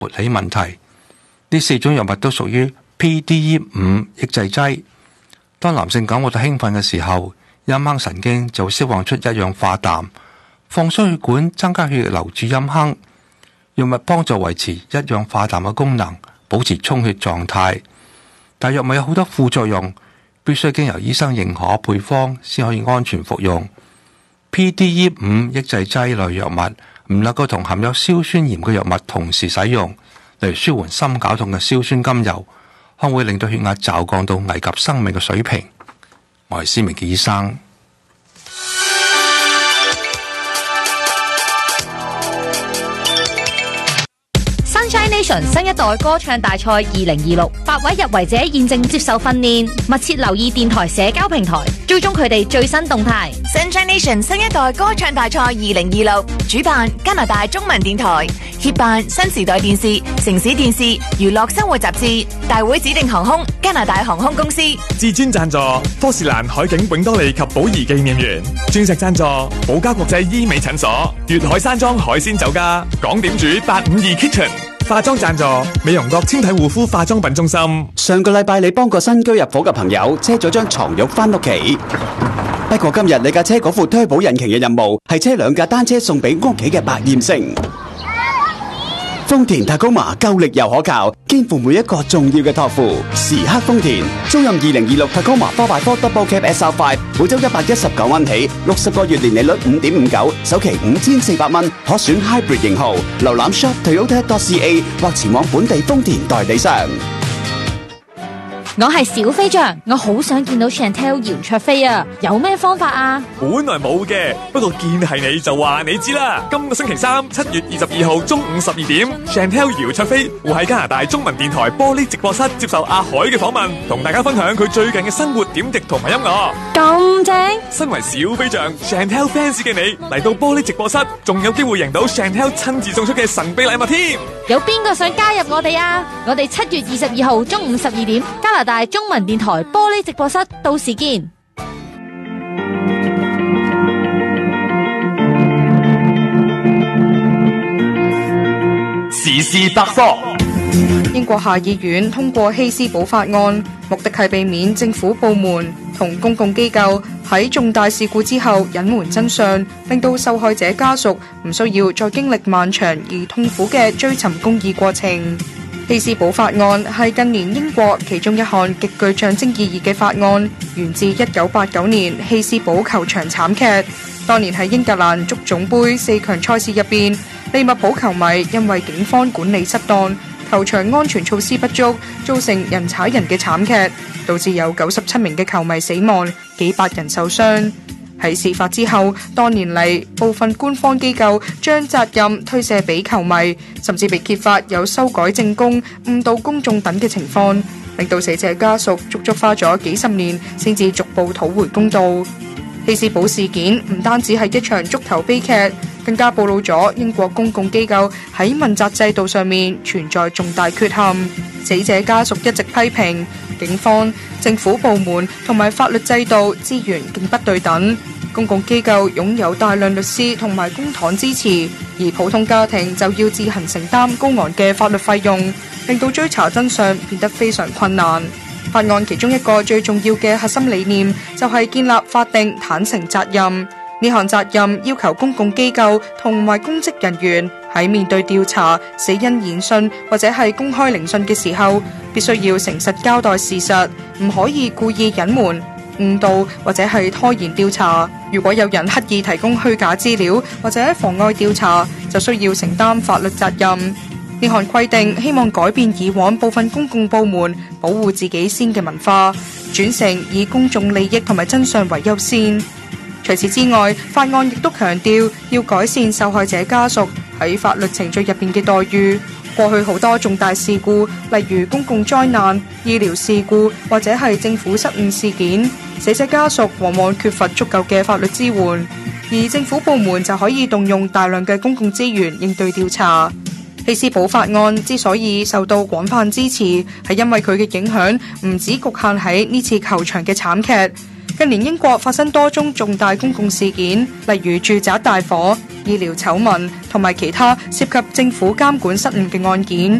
勃起問題。呢4種藥物都屬於 PDE5 抑制劑。當男性感覺到興奮嘅時候，陰坑神經就會釋放出一氧化氮，放鬆血管，增加血液流注陰坑。藥物幫助維持一氧化氮嘅功能，保持充血狀態。但藥物有好多副作用，必須經由醫生認可配方先可以安全服用。PDE5 抑制劑類藥物唔能夠同含有硝酸鹽嘅藥物同時使用，例如舒緩心絞痛嘅硝酸甘油，可能會令到血壓驟降到危及生命嘅水平。我係施明傑醫生。 Sunshine Nation 新一代歌唱大賽2026，8位入圍者現正接受訓練，密切留意電台社交平台，追蹤佢哋最新動態。 Sunshine Nation 新一代歌唱大賽2026，主辦加拿大中文電台，協辦新時代電視、城市電視、娛樂生活雜誌，大會指定航空加拿大航空公司， 至尊贊助科士蘭海景永多利及寶儀紀念園，鑽石贊助寶嘉國際醫美診所，粵海山莊海鮮酒家，港點煮852 Kitchen。化妝贊助美容國纖體護膚化妝品中心。 上個禮拜你幫個新居入伙嘅朋友車咗張床褥返屋企，不過今日你架車嗰副推保引擎嘅任務係車2架單車送俾屋企嘅百厭星。豐田 Tacoma 夠力又可靠，肩負每一個重要嘅託付。時刻豐田，租用2026 Tacoma 4x4 Double Cab SR5，每周119蚊起，60個月年利率5.59，首期5400蚊，可選 Hybrid 型號。瀏覽 shop.toyota.ca 或前往本地豐田代理商。 我係小飛象，我好想見到 Chantel 姚焯菲啊，有咩方法啊？ 本來冇嘅，不過見係你就話你知啦。今個星期3 7月22號中午12點 Chantel 姚焯菲會喺加拿大中文電台玻璃直播室接受阿海嘅訪問，同大家分享佢最近嘅生活點滴同埋音樂。 咁正！ 身為小飛象 Chantel fans 嘅你嚟到玻璃直播室，仲有機會贏到 Chantel 親自送出嘅神秘禮物添。 有邊個想加入我哋啊？我哋7月22號中午12點加拿大中文電台玻璃直播室，到時見。 時事百科。 英國下議院通過希斯堡法案，目的係避免政府部門同公共機構喺重大事故之後隱瞞真相，令到受害者家屬唔需要再經歷漫長而痛苦嘅追尋公義過程。希斯堡法案係近年英國其中一項極具象徵意義嘅法案，源自1989年希斯堡球場慘劇。當年喺英格蘭足總杯4強賽事入邊，利物浦球迷因為警方管理失當、球場安全措施不足，造成人踩人嘅慘劇，導致有97名嘅球迷死亡，幾百人受傷。喺事發之後，多年嚟部分官方機構將責任推卸俾球迷，甚至被揭發有修改證供、誤導公眾等嘅情況，令到死者家屬足足花咗幾十年先至逐步討回公道。希斯堡事件唔單止係一場足球悲劇，更加暴露咗英國公共機構喺問責制度上面存在重大缺陷。死者家屬一直批評警方、政府部門同埋法律制度資源並不對等，公共機構擁有大量律師同埋公帑支持，而普通家庭就要自行承擔高昂嘅法律費用，令到追查真相變得非常困難。法案其中一個最重要嘅核心理念就係建立法定坦誠責任。呢項責任要求公共機構同埋公職人員喺面對調查、死因研訊或者係公開聆訊嘅時候，必須要誠實交代事實，唔可以故意隱瞞、誤導或者係拖延調查。如果有人刻意提供虛假資料或者妨礙調查，就需要承擔法律責任。呢項規定希望改變以往部分公共部門保護自己先嘅文化，轉成以公眾利益同埋真相為優先。除此之外，法案亦都強調要改善受害者家屬喺法律程序入邊嘅待遇。過去好多重大事故，例如公共災難、醫療事故或者係政府失誤事件，死者家屬往往缺乏足夠嘅法律支援，而政府部門就可以動用大量嘅公共資源應對調查。希斯堡法案之所以受到廣泛支持，係因為佢嘅影響唔止局限喺呢次球場嘅慘劇。 近年英國發生多宗重大公共事件，例如住宅大火、醫療醜聞同埋其他涉及政府監管失誤嘅案件。